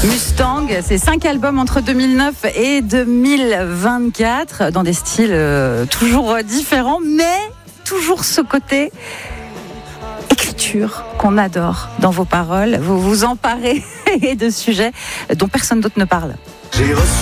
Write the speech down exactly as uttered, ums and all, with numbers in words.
Mustang, c'est cinq albums entre deux mille neuf et deux mille vingt-quatre, dans des styles euh, toujours différents, mais toujours ce côté écriture qu'on adore dans vos paroles. Vous vous emparez de sujets dont personne d'autre ne parle. J'ai reçu